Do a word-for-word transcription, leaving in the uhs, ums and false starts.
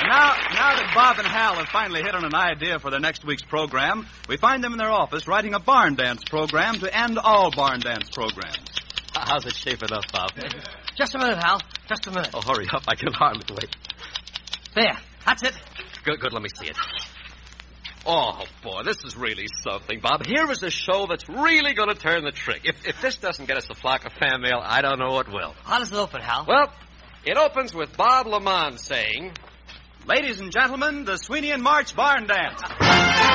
Now, now that Bob and Hal have finally hit on an idea for their next week's program, we find them in their office writing a barn dance program to end all barn dance programs. How's it shaping up, Bob? Just a minute, Hal. Just a minute. Oh, hurry up. I can hardly wait. There. That's it. Good, good. Let me see it. Oh, boy, this is really something, Bob. Here is a show that's really going to turn the trick. If, if this doesn't get us a flock of fan mail, I don't know what will. How does it open, Hal? Well, it opens with Bob Lamont saying... Ladies and gentlemen, the Sweeney and March Barn Dance.